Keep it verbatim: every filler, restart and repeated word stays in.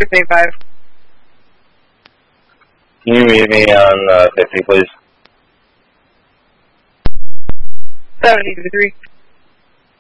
six eight five. Can you meet me on uh, fifty, please? seventy-three.